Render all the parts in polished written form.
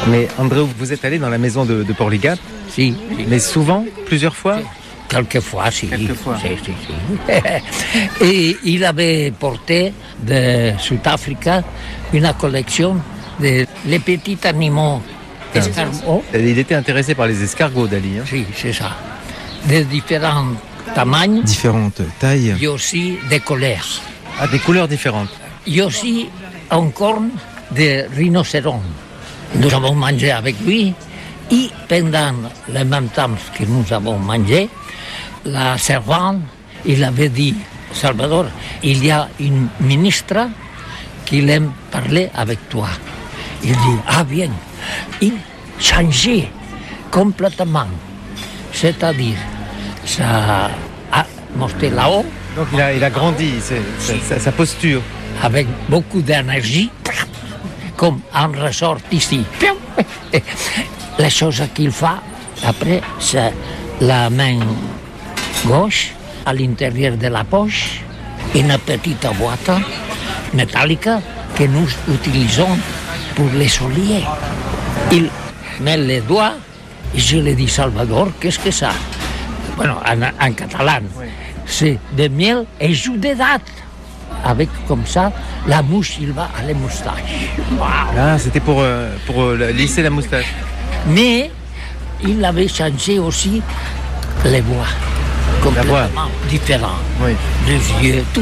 Mais Andreu, vous êtes allé dans la maison de Porligat? Si. Mais souvent? Plusieurs fois? Quelquefois, si. Quelquefois. Si. Et il avait porté de Sud-Afrique une collection de les petits animaux escargots. Il était intéressé par les escargots, Dali. Si, c'est ça. De différents tailles. Différentes tailles. Et aussi des couleurs. Ah, des couleurs différentes. Et aussi un corne de rhinocéros. Nous avons mangé avec lui. Et pendant le même temps que nous avons mangé, la servante, il avait dit, Salvador, il y a une ministre qui aime parler avec toi. Il dit, ah bien, il changeait complètement. C'est-à-dire, ça a monté là-haut. Donc il a grandi, sa posture. Avec beaucoup d'énergie, comme un ressort ici. La chose qu'il fait, après, c'est la main gauche, à l'intérieur de la poche, une petite boîte métallique que nous utilisons pour les souliers. Il met les doigts et je lui dis, Salvador, qu'est-ce que ça? Bueno, en catalan, c'est de miel et jus de date. Avec comme ça, la mouche, il va à la moustache. Wow. Ah, c'était pour lisser la moustache. Mais il avait changé aussi les voix, complètement différentes. Oui. Les yeux, tout.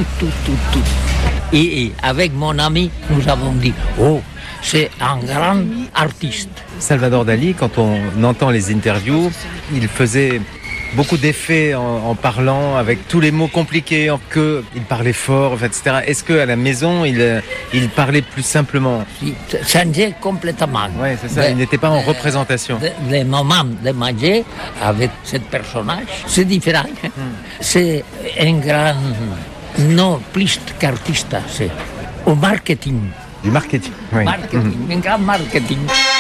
Et avec mon ami, nous avons dit, oh, c'est un grand artiste. Salvador Dali, quand on entend les interviews, il faisait beaucoup d'effets en parlant avec tous les mots compliqués, il parlait fort, etc. Est-ce qu'à la maison, il parlait plus simplement? Il changeait complètement. Oui, c'est ça, il n'était pas en représentation. Les moments de manger avec ce personnage, c'est différent. C'est un grand, non plus qu'artiste, c'est au marketing. Du marketing, oui. Marketing, un grand marketing.